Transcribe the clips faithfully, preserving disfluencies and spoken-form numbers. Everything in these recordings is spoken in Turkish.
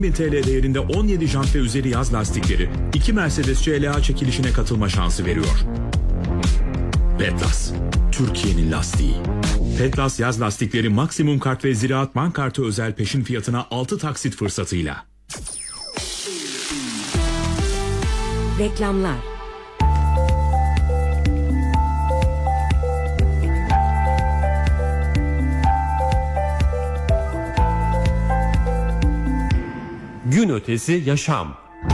bin T L değerinde on yedi jant ve üzeri yaz lastikleri iki Mercedes C L A çekilişine katılma şansı veriyor. Petlas, Türkiye'nin lastiği. Petlas yaz lastikleri maksimum kart ve Ziraat Bank kartı özel peşin fiyatına altı taksit fırsatıyla. Reklamlar. Gün ötesi yaşam.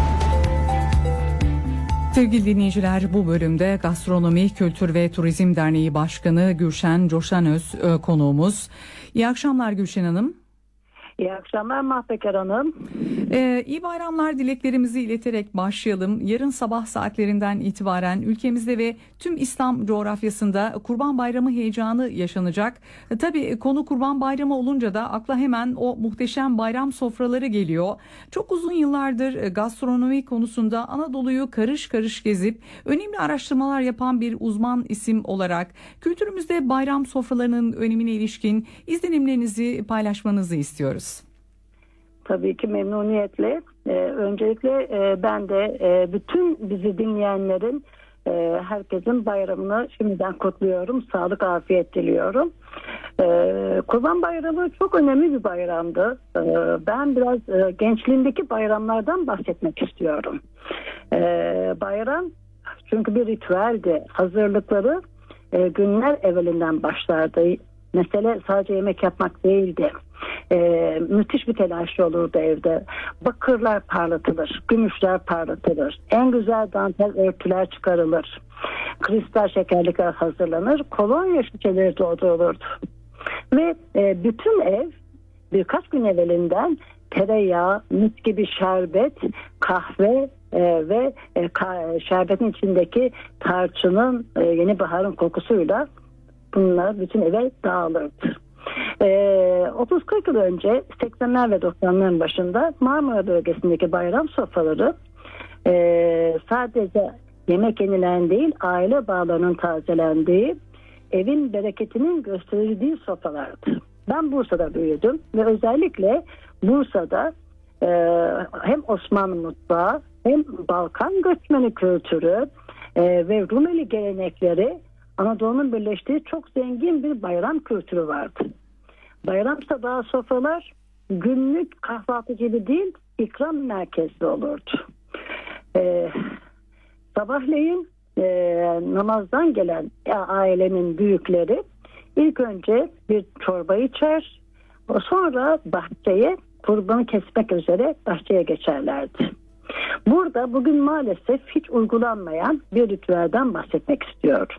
Sevgili dinleyiciler, bu bölümde Gastronomi, Kültür ve Turizm Derneği Başkanı Gülşen Coşanöz konuğumuz. İyi akşamlar Gülşen Hanım. İyi akşamlar Mahpeker Hanım. Ee, iyi bayramlar dileklerimizi ileterek başlayalım. Yarın sabah saatlerinden itibaren ülkemizde ve tüm İslam coğrafyasında Kurban Bayramı heyecanı yaşanacak. E, tabii konu Kurban Bayramı olunca da akla hemen o muhteşem bayram sofraları geliyor. Çok uzun yıllardır e, gastronomi konusunda Anadolu'yu karış karış gezip önemli araştırmalar yapan bir uzman isim olarak kültürümüzde bayram sofralarının önemine ilişkin izlenimlerinizi paylaşmanızı istiyoruz. Tabii ki memnuniyetle. Ee, öncelikle e, ben de e, bütün bizi dinleyenlerin, e, herkesin bayramını şimdiden kutluyorum. Sağlık, afiyet diliyorum. Ee, Kurban Bayramı çok önemli bir bayramdı. Ee, ben biraz e, gençliğimdeki bayramlardan bahsetmek istiyorum. Ee, bayram çünkü bir ritüeldi. Hazırlıkları e, günler evvelinden başlardı. Mesele sadece yemek yapmak değildi. Ee, müthiş bir telaş olurdu evde. Bakırlar parlatılır, gümüşler parlatılır, en güzel dantel örtüler çıkarılır, kristal şekerlikler hazırlanır, kolonya şişeleri doldurulurdu ve e, bütün ev birkaç gün evvelinden tereyağı, mis gibi şerbet, kahve e, ve e, ka- şerbetin içindeki tarçının, e, yeni baharın kokusuyla bunlar bütün eve dağılırdı. Ee, otuz kırk yıl önce seksenler ve doksanların başında Marmara bölgesindeki bayram sofraları e, sadece yemek yenilen değil, aile bağlarının tazelendiği, evin bereketinin gösterildiği sofralardı. Ben Bursa'da büyüdüm ve özellikle Bursa'da e, hem Osmanlı mutfağı hem Balkan göçmeni kültürü e, ve Rumeli gelenekleri, Anadolu'nun birleştiği çok zengin bir bayram kültürü vardı. Bayram sabahı sofralar günlük kahvaltı gibi değil, ikram merkezli olurdu. Ee, sabahleyin e, namazdan gelen ailenin büyükleri ilk önce bir çorba içer, sonra bahçeye kurbanı kesmek üzere bahçeye geçerlerdi. Burada bugün maalesef hiç uygulanmayan bir ritüelden bahsetmek istiyorum.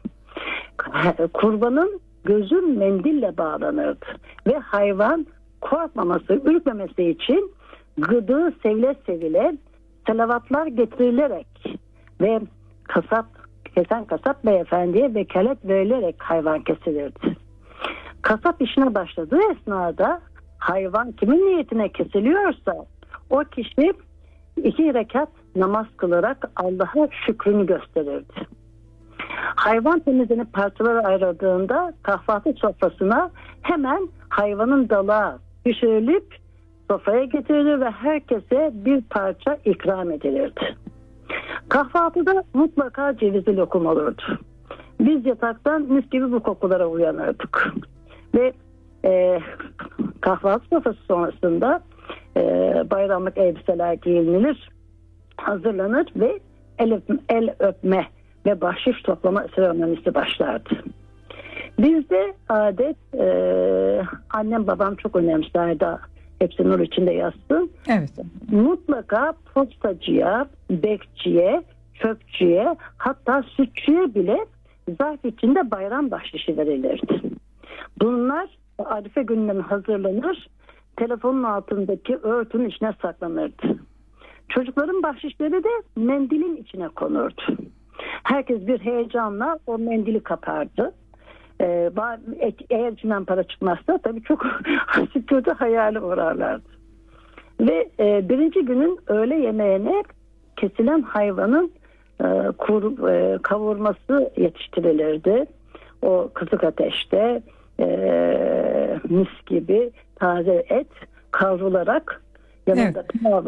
Kurbanın gözü mendille bağlanırdı ve hayvan korkmaması, ürkmemesi için gıdığı sevile sevile salavatlar getirilerek ve kasap, kesen kasap beyefendiye vekalet verilerek hayvan kesilirdi. Kasap işine başladığı esnada hayvan kimin niyetine kesiliyorsa o kişi iki rekat namaz kılarak Allah'a şükrünü gösterirdi. Hayvan temizlenip parçalara ayrıldığında kahvaltı sofrasına hemen hayvanın dalağı pişirilip sofraya getirilir ve herkese bir parça ikram edilirdi. Kahvaltıda mutlaka cevizli lokum olurdu. Biz yataktan mis gibi bu kokulara uyanırdık. Ve e, kahvaltı sofrası sonrasında e, bayramlık elbiseler giyinilir, hazırlanır ve el öpme, el öpme ve bahşiş toplama seremonisi başlardı. Bizde adet, e, annem babam çok önemserdi, hepsi nur içinde yatsın. Evet. Mutlaka postacıya, bekçiye, çöpçüye, hatta sütçüye bile zarf içinde bayram bahşişi verilirdi. Bunlar Arife gününden hazırlanır, telefonun altındaki örtünün içine saklanırdı. Çocukların bahşişleri de mendilin içine konurdu. Herkes bir heyecanla o mendili kapardı. Ee, eğer içinden para çıkmazsa tabii çok kötü hayale uğrarlardı. Ve e, birinci günün öğle yemeğine kesilen hayvanın e, kur, e, kavurması yetiştirilirdi. O kısık ateşte e, mis gibi taze et kavrularak Yanında